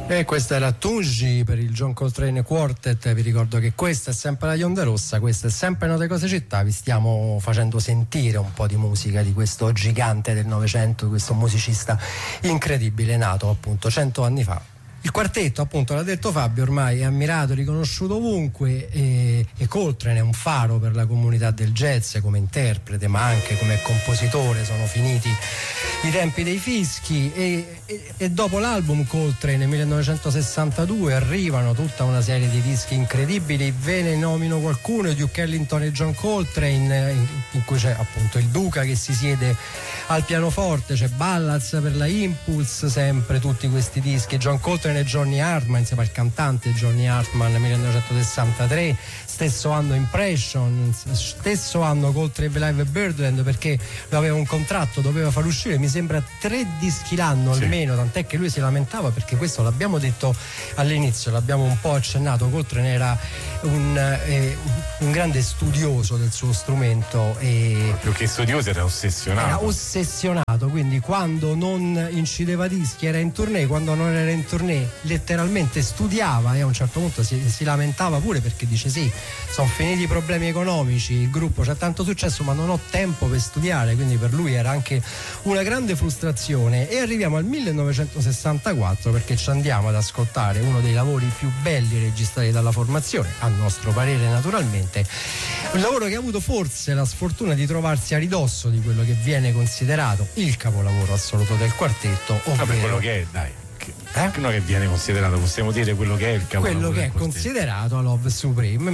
E questa era Tunji per il John Coltrane Quartet. Vi ricordo che questa è sempre la Ionda Rossa, questa è sempre Note Cose Città. Vi stiamo facendo sentire un po' di musica di questo gigante del Novecento, questo musicista incredibile, nato appunto 100 anni fa. Il quartetto, appunto, l'ha detto Fabio, ormai è ammirato, riconosciuto ovunque, e Coltrane è un faro per la comunità del jazz come interprete, ma anche come compositore. Sono finiti i tempi dei fischi e dopo l'album Coltrane nel 1962 arrivano tutta una serie di dischi incredibili. Ve ne nomino qualcuno: Duke Ellington e John Coltrane, in cui c'è appunto il Duca che si siede al pianoforte, c'è Ballads per la Impulse, sempre tutti questi dischi. John Coltrane e Johnny Hartman, insieme al cantante Johnny Hartman, nel 1963. Stesso anno Impression, stesso anno Coltrane Live Birdland, perché lui aveva un contratto, doveva far uscire mi sembra 3 dischi l'anno almeno, tant'è che lui si lamentava, perché questo l'abbiamo detto all'inizio, l'abbiamo un po' accennato. Coltrane era un grande studioso del suo strumento, e più che studioso era ossessionato, quindi quando non incideva dischi era in tournée, quando non era in tournée letteralmente studiava, e a un certo punto si lamentava pure, perché dice: sì, sono finiti i problemi economici, il gruppo c'ha tanto successo ma non ho tempo per studiare. Quindi per lui era anche una grande frustrazione. E arriviamo al 1964, perché ci andiamo ad ascoltare uno dei lavori più belli registrati dalla formazione, a nostro parere naturalmente, un lavoro che ha avuto forse la sfortuna di trovarsi a ridosso di quello che viene considerato il capolavoro assoluto del quartetto, ovvero quello che è, dai, no, che viene considerato, possiamo dire quello che è il capolavoro, quello che è considerato Love Supreme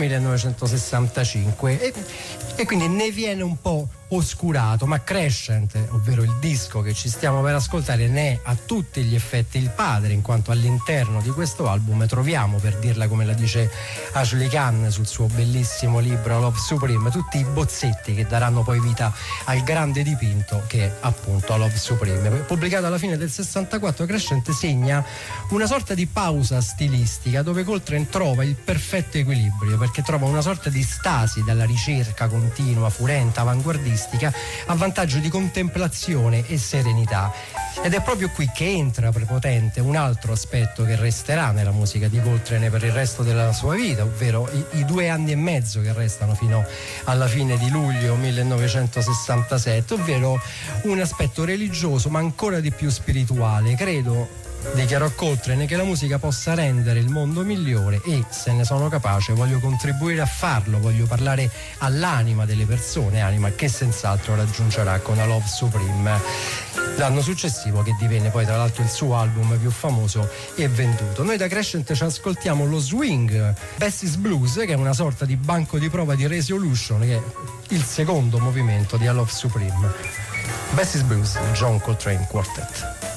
1965, e quindi ne viene un po' oscurato, ma Crescent, ovvero il disco che ci stiamo per ascoltare, ne è a tutti gli effetti il padre, in quanto all'interno di questo album troviamo, per dirla come la dice Ashley Kahn sul suo bellissimo libro Love Supreme, tutti i bozzetti che daranno poi vita al grande dipinto che è appunto Love Supreme. Pubblicato alla fine del 64, Crescent segna una sorta di pausa stilistica, dove Coltrane trova il perfetto equilibrio, perché trova una sorta di stasi dalla ricerca continua, furenta, avanguardistica, a vantaggio di contemplazione e serenità. Ed è proprio qui che entra prepotente un altro aspetto che resterà nella musica di Coltrane per il resto della sua vita, ovvero i 2 anni e mezzo che restano fino alla fine di luglio 1967, ovvero un aspetto religioso ma ancora di più spirituale. Credo, dichiarò Coltrane, che la musica possa rendere il mondo migliore, e se ne sono capace voglio contribuire a farlo, voglio parlare all'anima delle persone, anima che senz'altro raggiungerà con A Love Supreme, l'anno successivo, che divenne poi tra l'altro il suo album più famoso e venduto. Noi da Crescent ci ascoltiamo lo swing Bessie's Blues, che è una sorta di banco di prova di Resolution, che è il secondo movimento di A Love Supreme. Bessie's Blues, John Coltrane Quartet.